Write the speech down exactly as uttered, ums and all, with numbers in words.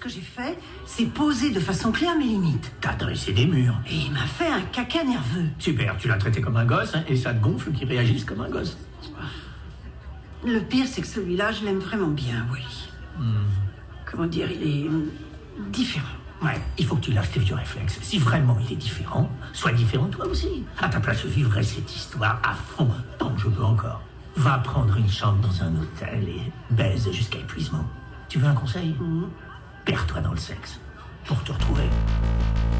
que j'ai fait, c'est poser de façon claire mes limites. T'as dressé des murs. Et il m'a fait un caca nerveux. Super, tu l'as traité comme un gosse, hein, et ça te gonfle qu'il réagisse comme un gosse. Le pire, c'est que celui-là, je l'aime vraiment bien, Wally. Hmm. Comment dire, il est différent. Ouais, il faut que tu lâches tes vieux réflexes. Si vraiment il est différent, sois différent toi aussi. À ta place, je vivrai cette histoire à fond, tant que je peux encore. Va prendre une chambre dans un hôtel et baise jusqu'à épuisement. Tu veux un conseil? Mmh. Perds-toi dans le sexe pour te retrouver.